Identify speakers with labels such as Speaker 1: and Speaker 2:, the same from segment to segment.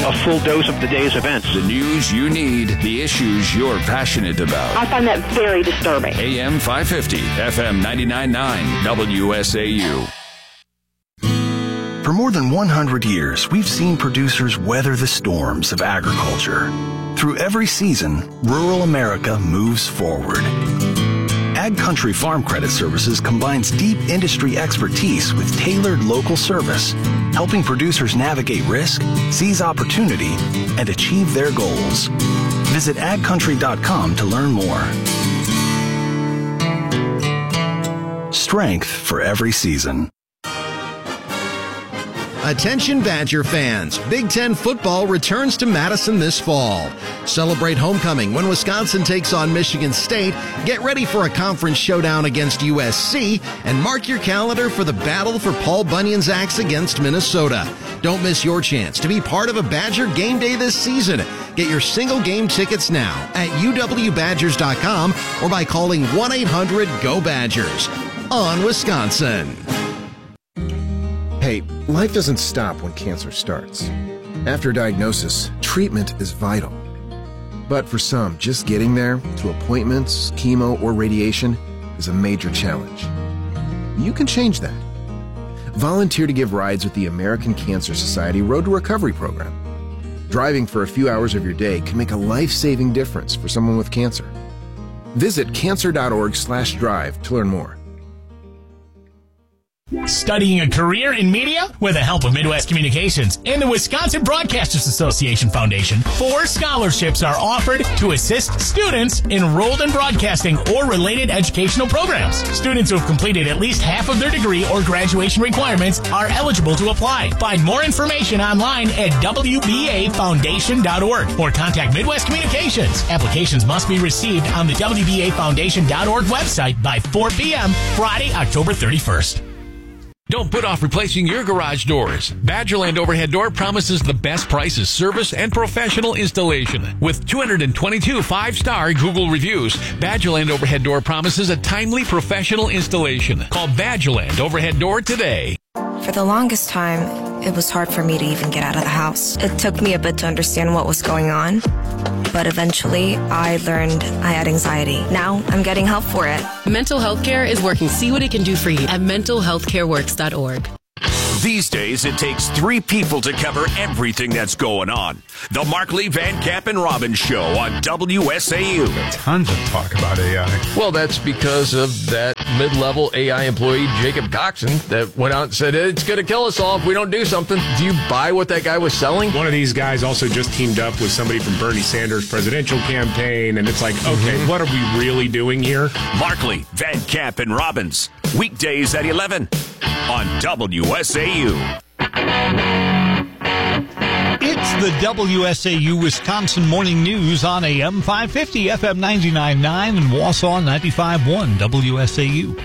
Speaker 1: a full dose of the day's events.
Speaker 2: The news you need, the issues you're passionate about.
Speaker 3: I find that very disturbing.
Speaker 2: AM 550, FM 99.9, WSAU.
Speaker 4: For more than 100 years, we've seen producers weather the storms of agriculture. Through every season, rural America moves forward. Ag Country Farm Credit Services combines deep industry expertise with tailored local service, helping producers navigate risk, seize opportunity, and achieve their goals. Visit agcountry.com to learn more. Strength for every season.
Speaker 5: Attention Badger fans, Big Ten football returns to Madison this fall. Celebrate homecoming when Wisconsin takes on Michigan State, get ready for a conference showdown against USC, and mark your calendar for the battle for Paul Bunyan's Axe against Minnesota. Don't miss your chance to be part of a Badger game day this season. Get your single game tickets now at uwbadgers.com or by calling 1-800-GO-BADGERS. On Wisconsin.
Speaker 6: Hey, life doesn't stop when cancer starts. After diagnosis, treatment is vital. But for some, just getting there, to appointments, chemo, or radiation, is a major challenge. You can change that. Volunteer to give rides with the American Cancer Society Road to Recovery program. Driving for a few hours of your day can make a life-saving difference for someone with cancer. Visit cancer.org/drive to learn more.
Speaker 7: Studying a career in media? With the help of Midwest Communications and the Wisconsin Broadcasters Association Foundation, 4 scholarships are offered to assist students enrolled in broadcasting or related educational programs. Students who have completed at least half of their degree or graduation requirements are eligible to apply. Find more information online at WBAFoundation.org or contact Midwest Communications. Applications must be received on the WBAFoundation.org website by 4 p.m. Friday, October 31st.
Speaker 8: Don't put off replacing your garage doors. Badgerland Overhead Door promises the best prices, service, and professional installation. With 222 5-star Google reviews, Badgerland Overhead Door promises a timely professional installation. Call Badgerland Overhead Door today.
Speaker 9: For the longest time, it was hard for me to even get out of the house. It took me a bit to understand what was going on, but eventually I learned I had anxiety. Now I'm getting help for it.
Speaker 10: Mental Health Care is working. See what it can do for you at mentalhealthcareworks.org.
Speaker 2: These days, it takes 3 people to cover everything that's going on. The Markley, Van Camp, and Robbins Show on WSAU.
Speaker 11: Tons of talk about AI.
Speaker 12: Well, that's because of that mid-level AI employee, Jacob Coxon, that went out and said, it's going to kill us all if we don't do something. Do you buy what that guy was selling?
Speaker 11: One of these guys also just teamed up with somebody from Bernie Sanders' presidential campaign, and it's like, okay, what are we really doing here?
Speaker 2: Markley, Van Camp, and Robbins. Weekdays at 11 on WSAU.
Speaker 13: It's the WSAU Wisconsin Morning News on AM 550, FM 99.9, and Wausau 95.1 WSAU.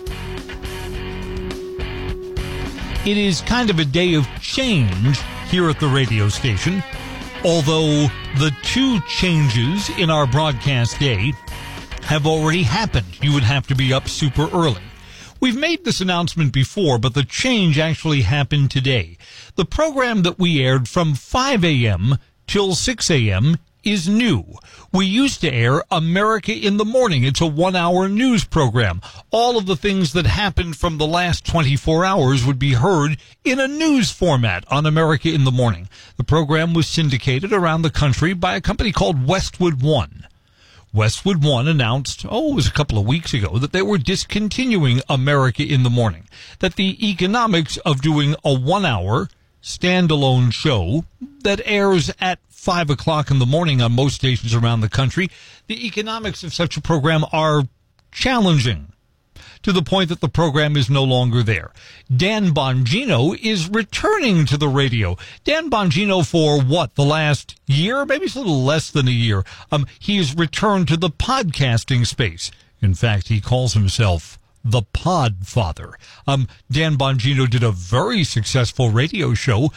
Speaker 13: It is kind of a day of change here at the radio station, although the 2 changes in our broadcast day have already happened. You would have to be up super early. We've made this announcement before, but the change actually happened today. The program that we aired from 5 a.m. till 6 a.m. is new. We used to air America in the Morning. It's a 1-hour news program. All of the things that happened from the last 24 hours would be heard in a news format on America in the Morning. The program was syndicated around the country by a company called Westwood One. Westwood One announced, it was a couple of weeks ago, that they were discontinuing America in the Morning, that the economics of doing a 1-hour standalone show that airs at 5 o'clock in the morning on most stations around the country, the economics of such a program are challenging, to the point that the program is no longer there. Dan Bongino is returning to the radio. Dan Bongino for the last year? Maybe it's a little less than a year. He's returned to the podcasting space. In fact, he calls himself the Podfather. Dan Bongino did a very successful radio show,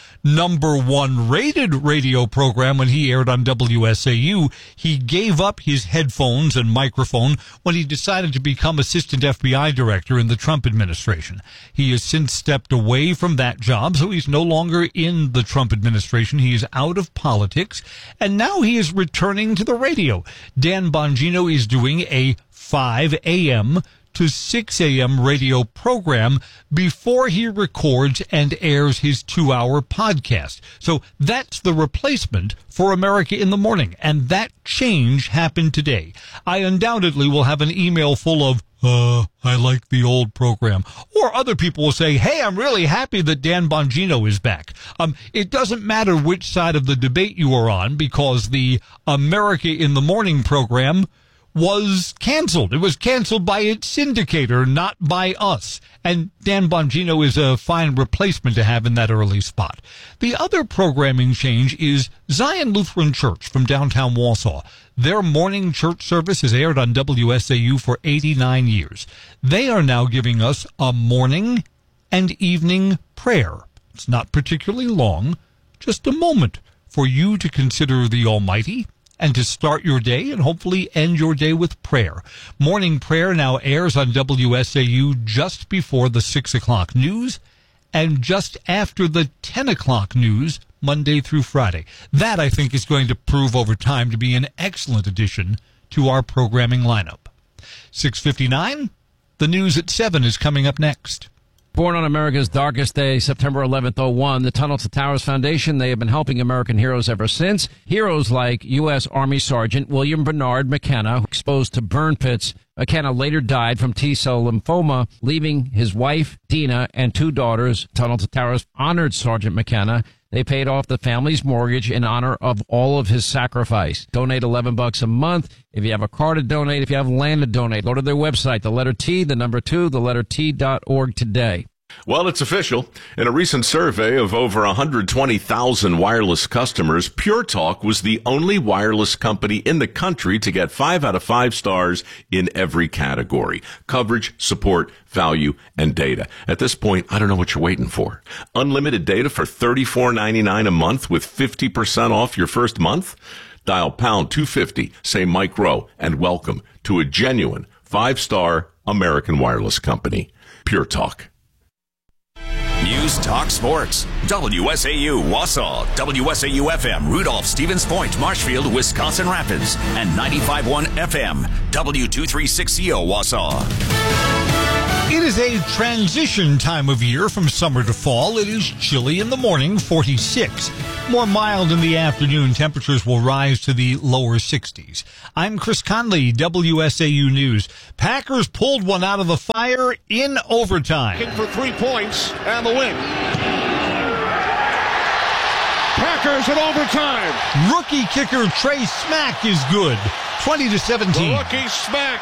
Speaker 13: #1 rated radio program when he aired on WSAU. He gave up his headphones and microphone when he decided to become assistant FBI director in the Trump administration. He has since stepped away from that job, so he's no longer in the Trump administration. He is out of politics, and now he is returning to the radio. Dan Bongino is doing a 5 a.m. to 6 a.m. radio program before he records and airs his 2-hour podcast. So that's the replacement for America in the Morning, and that change happened today. I undoubtedly will have an email full of, I like the old program. Or other people will say, hey, I'm really happy that Dan Bongino is back. It doesn't matter which side of the debate you are on, because the America in the Morning program was canceled. It was canceled by its syndicator, not by us. And Dan Bongino is a fine replacement to have in that early spot. The other programming change is Zion Lutheran Church from downtown Wausau. Their morning church service has aired on WSAU for 89 years. They are now giving us a morning and evening prayer. It's not particularly long, just a moment for you to consider the Almighty and to start your day and hopefully end your day with prayer. Morning prayer now airs on WSAU just before the 6 o'clock news and just after the 10 o'clock news, Monday through Friday. That, I think, is going to prove over time to be an excellent addition to our programming lineup. 6:59, the news at 7 is coming up next.
Speaker 3: Born on America's darkest day, September 11th, 01, the Tunnel to Towers Foundation, they have been helping American heroes ever since. Heroes like U.S. Army Sergeant William Bernard McKenna, exposed to burn pits. McKenna later died from T-cell lymphoma, leaving his wife, Dina, and 2 daughters. Tunnel to Towers honored Sergeant McKenna. They paid off the family's mortgage in honor of all of his sacrifice. Donate $11 a month. If you have a car to donate, if you have land to donate, go to their website, the letter T, the number 2, the letter T.org today.
Speaker 2: Well, it's official. In a recent survey of over 120,000 wireless customers, Pure Talk was the only wireless company in the country to get 5 out of 5 stars in every category: coverage, support, value, and data. At this point, I don't know what you're waiting for. Unlimited data for $34.99 a month with 50% off your first month? Dial pound 250, say Mike Rowe, and welcome to a genuine 5-star American wireless company. Pure Talk. News Talk Sports. WSAU Wausau, WSAU FM Rudolph, Stevens Point, Marshfield, Wisconsin Rapids, and 95.1 FM W236CO Wausau.
Speaker 13: It is a transition time of year from summer to fall. It is chilly in the morning, 46. More mild in the afternoon. Temperatures will rise to the lower 60s. I'm Chris Conley, WSAU News. Packers pulled one out of the fire in overtime.
Speaker 1: For 3 points and the win. Packers in overtime.
Speaker 13: Rookie kicker Trey Smack is good. 20-17.
Speaker 1: The rookie Smack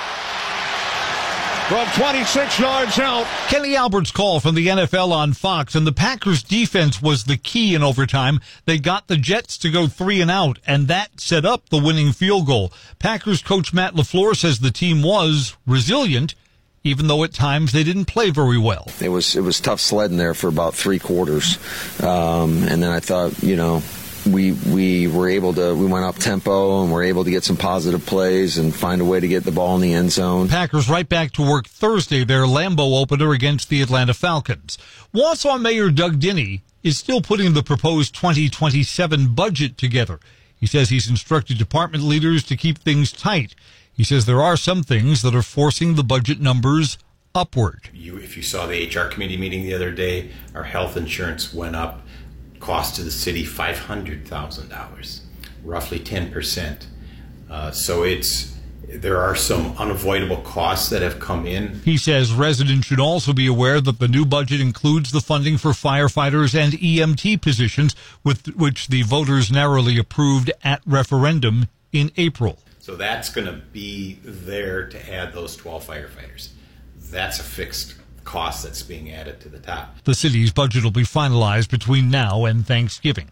Speaker 1: from 26 yards out.
Speaker 13: Kenny Albert's call from the NFL on Fox, and the Packers' defense was the key in overtime. They got the Jets to go 3 and out, and that set up the winning field goal. Packers coach Matt LaFleur says the team was resilient, even though at times they didn't play very well.
Speaker 14: It was tough sledding there for about 3 quarters. And then I thought, we went up tempo and were able to get some positive plays and find a way to get the ball in the end zone.
Speaker 13: Packers right back to work Thursday, their Lambeau opener against the Atlanta Falcons. Wausau Mayor Doug Dinney is still putting the proposed 2027 budget together. He says he's instructed department leaders to keep things tight. He says there are some things that are forcing the budget numbers upward.
Speaker 15: If you saw the HR committee meeting the other day, our health insurance went up. Cost to the city $500,000, roughly 10%. So there are some unavoidable costs that have come in.
Speaker 13: He says residents should also be aware that the new budget includes the funding for firefighters and EMT positions, with which the voters narrowly approved at referendum in April.
Speaker 15: So that's going to be there to add those 12 firefighters. That's a fixed cost that's being added to the top.
Speaker 13: The city's budget will be finalized between now and Thanksgiving.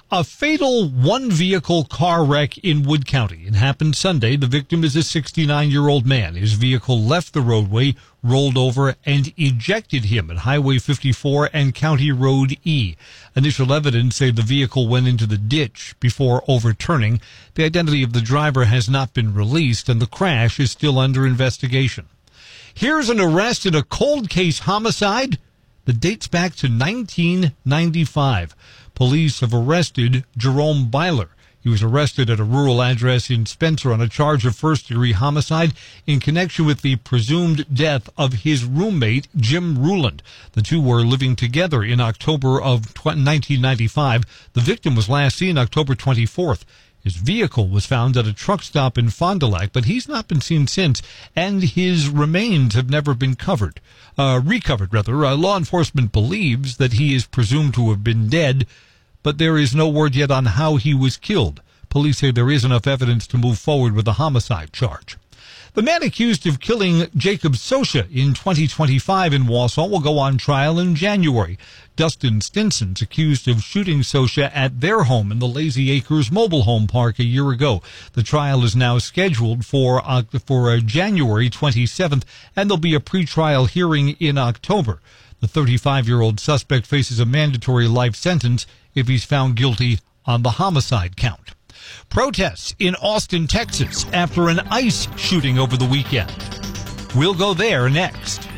Speaker 13: A fatal one-vehicle car wreck in Wood County. It happened Sunday. The victim is a 69-year-old man. His vehicle left the roadway, rolled over, and ejected him at Highway 54 and County Road E. Initial evidence say the vehicle went into the ditch before overturning. The identity of the driver has not been released, and the crash is still under investigation. Here's an arrest in a cold case homicide that dates back to 1995. Police have arrested Jerome Byler. He was arrested at a rural address in Spencer on a charge of first-degree homicide in connection with the presumed death of his roommate, Jim Ruland. The two were living together in October of 1995. The victim was last seen October 24th. His vehicle was found at a truck stop in Fond du Lac, but he's not been seen since, and his remains have never been recovered. Law enforcement believes that he is presumed to have been dead, but there is no word yet on how he was killed. Police say there is enough evidence to move forward with a homicide charge. The man accused of killing Jacob Sosha in 2025 in Wausau will go on trial in January. Dustin Stinson's accused of shooting Sosha at their home in the Lazy Acres mobile home park a year ago. The trial is now scheduled for January 27th, and there'll be a pretrial hearing in October. The 35-year-old suspect faces a mandatory life sentence if he's found guilty on the homicide count. Protests in Austin, Texas, after an ICE shooting over the weekend. We'll go there next.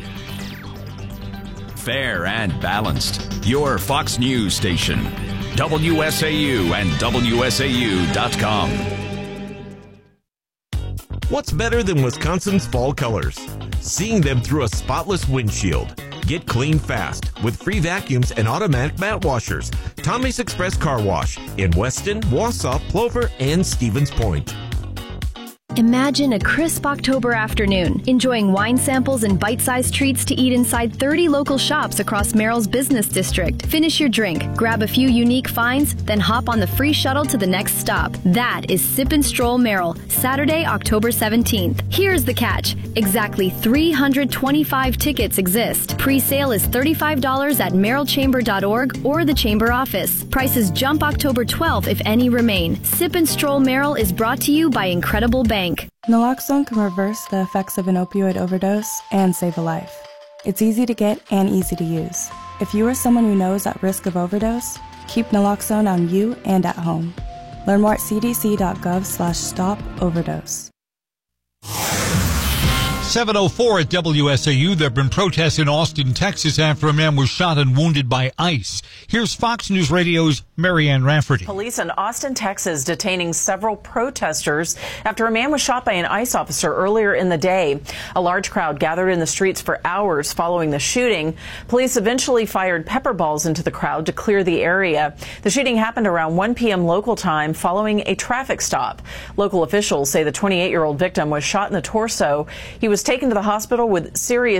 Speaker 16: Fair and balanced. Your Fox News station. WSAU and WSAU.com.
Speaker 17: What's better than Wisconsin's fall colors? Seeing them through a spotless windshield. Get clean fast with free vacuums and automatic mat washers. Tommy's Express Car Wash in Weston, Wausau, Plover, and Stevens Point.
Speaker 18: Imagine a crisp October afternoon, enjoying wine samples and bite-sized treats to eat inside 30 local shops across Merrill's business district. Finish your drink, grab a few unique finds, then hop on the free shuttle to the next stop. That is Sip and Stroll Merrill, Saturday, October 17th. Here's the catch. Exactly 325 tickets exist. Pre-sale is $35 at merrillchamber.org or the Chamber office. Prices jump October 12th if any remain. Sip and Stroll Merrill is brought to you by Incredible Bank.
Speaker 19: Naloxone can reverse the effects of an opioid overdose and save a life. It's easy to get and easy to use. If you or someone you know is at risk of overdose, keep naloxone on you and at home. Learn more at cdc.gov/stop-overdose.
Speaker 13: 7:04 at WSAU. There have been protests in Austin, Texas after a man was shot and wounded by ICE. Here's Fox News Radio's Marianne Rafferty.
Speaker 20: Police in Austin, Texas detaining several protesters after a man was shot by an ICE officer earlier in the day. A large crowd gathered in the streets for hours following the shooting. Police eventually fired pepper balls into the crowd to clear the area. The shooting happened around 1 p.m. local time following a traffic stop. Local officials say the 28-year-old victim was shot in the torso. He was taken to the hospital with serious